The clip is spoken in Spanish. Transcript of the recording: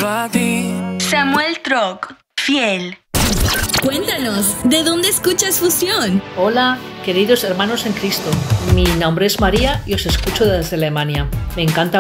vuelvo a ti. Samuel Troc, fiel. Cuéntanos, ¿de dónde escuchas Fusión? Hola, queridos hermanos en Cristo. Mi nombre es María y os escucho desde Alemania. Me encanta